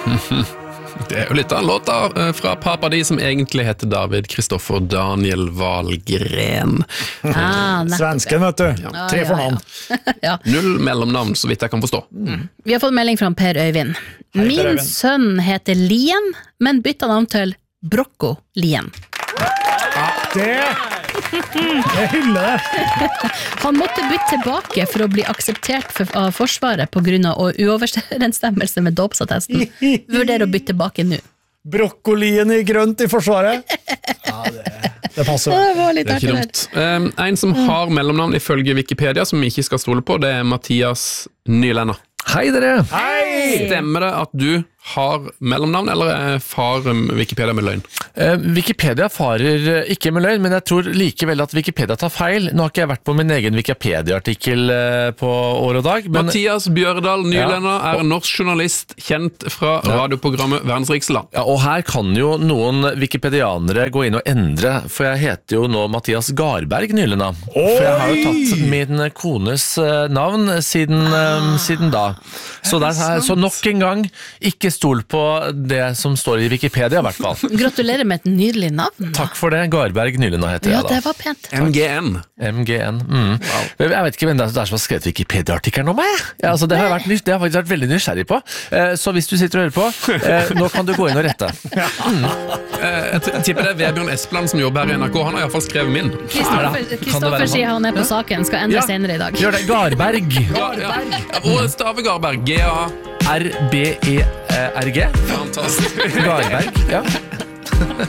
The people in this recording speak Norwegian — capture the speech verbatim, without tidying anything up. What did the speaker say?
Det er jo litt av en låt da, fra Papa Di, som egentlig heter David Kristoffer Daniel Wahlgren. Ah, Svensken, vet du. Ja. Tre fornavn. Ja, ja. Ja. Null mellomnavn, så vidt jeg kan forstå. Mm. Vi har fått melding fra Per Øyvind. Hei, Min Per Øyvind. sønn heter Lien, men bytta navn til Brocco Lien. Det Jeg hyller det. Han måtte bytte tilbake for å bli akseptert for, av Forsvaret på grunn av uoverensstemmelse med dåpsattesten. Vurder å bytte tilbake nå. Brokkolien i grønt i forsvaret. Ja, det, det passer. Det var litt Det er ikke dumt. Um, en som har mellomnavn ifølge Wikipedia, som vi ikke skal stole på, det er Mathias Nylender. Hei dere! Hei! Stemmer det at du har mellomnavn, eller er far Wikipedia med løgn? Eh, Wikipedia farer ikke med løgn, men jeg tror likevel at Wikipedia tar feil. Nå har ikke jeg vært på min egen Wikipedia-artikkel eh, på år og dag. Men Mathias Bjørdal Nylender Ja. er en norsk journalist, kjent fra radioprogrammet Verdens rikeste land. Ja, og her kan jo noen wikipedianere gå inn og endre, for jeg heter jo nå Mathias Garberg Nylender. For jeg har jo tatt min kones eh, navn siden, eh, siden da. Så, der, så nok en gang, ikke stol på det som står i Wikipedia i hvert fall. Gratulerer med et nydelig navn. Takk for det, Garberg Nylender heter Ja, jeg da. det var pent. M G N. M G N. Mm. Jeg vet ikke hvem det er som har skrevet Wikipedia-artikkelen om meg. Ja, altså, det, har jeg vært, nys- det har jeg faktisk vært veldig nysgjerrig på. Eh, så hvis du sitter og hører på, eh, nå kan du gå inn og rette. Mm. Eh, Jeg t- jeg tipper det er Vebjørn Espeland som jobber her i N R K. Han har i hvert fall skrevet min. Kristoffer Kristoffer sier han er på saken, skal endre Ja. senere i dag. Gjør det. Garberg. Ja, ja. Og Stave Garberg. G A. R B E R G. Fantastisk. Garberg, ja.